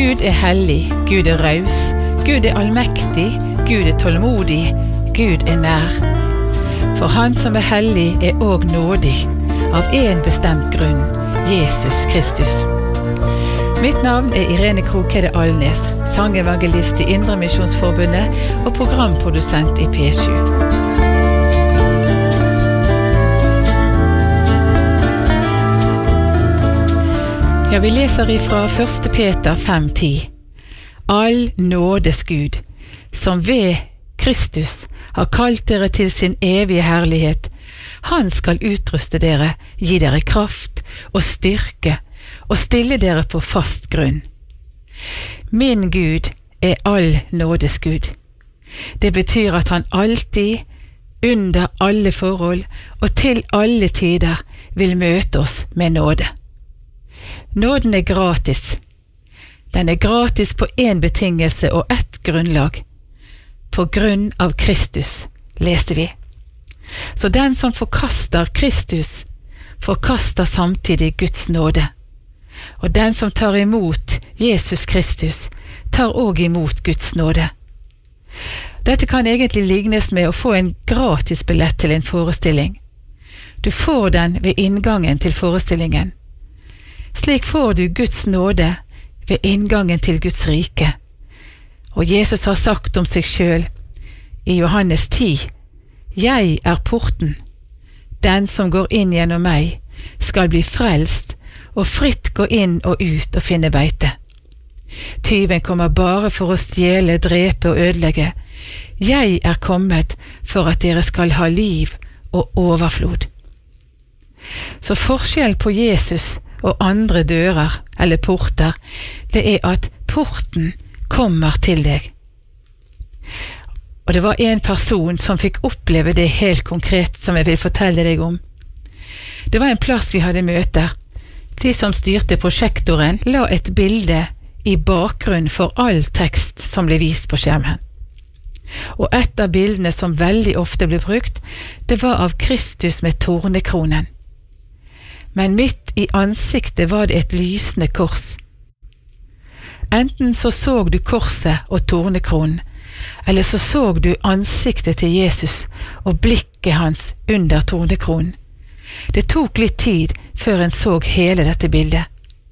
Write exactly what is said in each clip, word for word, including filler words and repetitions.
Gud er hellig, Gud er raus, Gud er allmektig, Gud er tålmodig, Gud er nær. For han som er hellig er også nådig, av en bestemt grunn, Jesus Kristus. Mitt navn er Irene Krokhede Alnes, sangevangelist i Indre Misjonsforbundet og programprodusent i P sju. Ja, vi leser ifra første Peter fem ti. All nådes Gud, som ved Kristus har kalt dere til sin evige herlighet, han skal utruste dere, gi dere kraft og styrke, og stille dere på fast grunn. Min Gud er all nådes Gud. Det betyr at han alltid, under alle forhold og til alle tider vil møte oss med nåde. Nåden er gratis. Den er gratis på en betingelse og ett grunnlag. På grunn av Kristus, leste vi. Så den som forkaster Kristus, forkaster samtidig Guds nåde. Og den som tar imot Jesus Kristus, tar også imot Guds nåde. Dette kan egentlig lignes med å få en gratis billett til en forestilling. Du får den ved inngangen til forestillingen. Slik får du Guds nåde ved inngangen til Guds rike. Og Jesus har sagt om seg selv i Johannes ti, «Jeg er porten. Den som går inn gjennom meg skal bli frelst og fritt gå inn og ut og finne beite. Tyven kommer bare for å stjele, drepe og ødelegge. Jeg er kommet for at dere skal ha liv og overflod.» Så forskjell på Jesus og andre dører eller porter, det er at porten kommer til deg. Og det var en person som fikk oppleve det helt konkret som jeg vil fortelle deg om. Det var en plass vi hadde møter. De som styrte prosjektoren la et bilde i bakgrunn for all tekst som ble vist på skjermen. Og et av bildene som veldig ofte ble brukt, det var av Kristus med tornekronen. Men midt i ansiktet var det et lysende kors. Enten så så du korset og tornekronen, eller så så du ansiktet til Jesus og blikket hans under tornekronen. Det tok litt tid før en så hele dette bildet.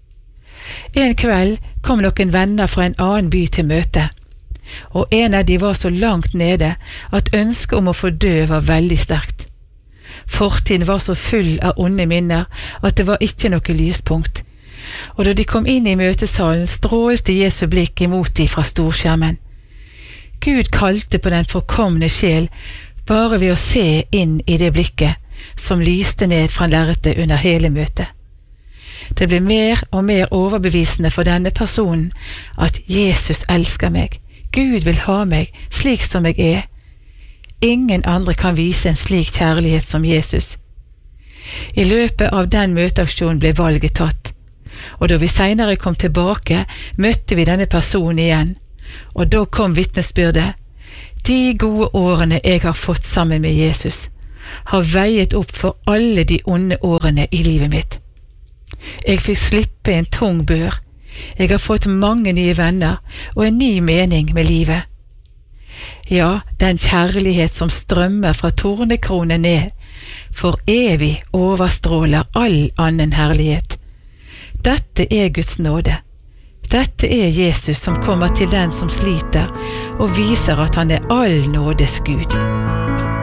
En kveld kom noen venner fra en annen by til møte, og en av de var så langt nede at ønsket om å få dø var veldig sterkt. Fortiden var så full av onde minner at det var ikke noe lyspunkt. Og da de kom inn i møtesalen, strålte Jesu blikk imot de fra storskjermen. Gud kalte på den forkomne sjel bare ved å se inn i det blikket som lyste ned fra lerretet under hele møtet. Det ble mer og mer overbevisende for denne personen at Jesus elsker meg. Gud vil ha meg slik som jeg er. Ingen andre kan vise en slik kjærlighet som Jesus. I løpet av den møteaksjonen ble valget tatt, og da vi senere kom tilbake, møtte vi denne personen igjen, og da kom vitnesbyrdet. De gode årene jeg har fått sammen med Jesus, har veiet opp for alle de onde årene i livet mitt. Jeg fikk slippe en tung bør. Jeg har fått mange nye venner og en ny mening med livet. Ja, den kjærlighet som strømmer fra tornekronen ned, for evig overstråler all annen herlighet. Dette er Guds nåde. Dette er Jesus som kommer til den som sliter, og viser at han er all nådes Gud.